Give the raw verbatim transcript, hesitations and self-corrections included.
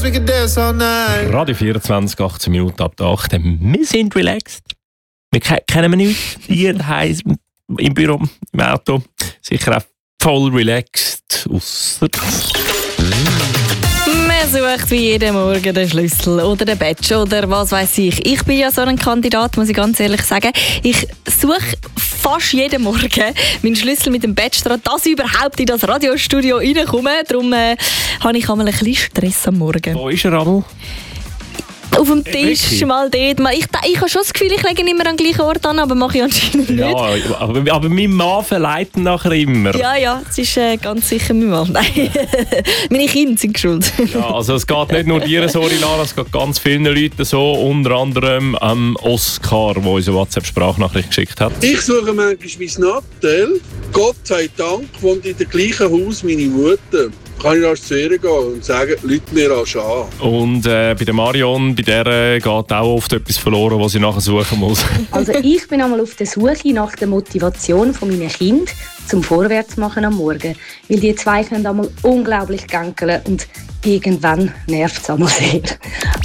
we could dance all night. Radio vierundzwanzig, achtzehn Minuten ab der acht. Wir sind relaxed. Wir ke- kennen wir nichts. Hier daheim, im Büro, im Auto. Sicher auch voll relaxed. Ausser. Man sucht wie jeden Morgen den Schlüssel oder den Badge oder was weiß ich. Ich bin ja so ein Kandidat, muss ich ganz ehrlich sagen. Ich suche fast jeden Morgen meinen Schlüssel mit dem Badge dran, dass ich überhaupt in das Radiostudio reinkomme. Darum äh, habe ich einmal ein bisschen Stress am Morgen. Wo ist er, Adel? Auf dem Tisch, Wirklich? mal dort. Mal- Ich, ich habe schon das Gefühl, ich lege ihn immer am gleichen Ort an, aber mache ich anscheinend nicht. Ja, aber, aber mein Mann verleiht ihn nachher immer. Ja, ja, das ist äh, ganz sicher mein Mann. Nein, meine Kinder sind schuld. Ja, also es geht nicht nur dir so, Lara, es geht ganz vielen Leuten so, unter anderem ähm, Oscar, der uns eine WhatsApp-Sprachnachricht geschickt hat. Ich suche manchmal mein Nattel. Gott sei Dank wohnt in dem gleichen Haus meine Mutter. Kann ich erst zu ihr gehen und sagen, Leute mir rasch an. Und äh, bei der Marion, bei der äh, geht auch oft etwas verloren, was sie nachher suchen muss. Also ich bin einmal auf der Suche nach der Motivation von meinen Kindern zum Vorwärtsmachen am Morgen. Weil die zwei können einmal unglaublich gänkeln und irgendwann nervt es einmal sehr.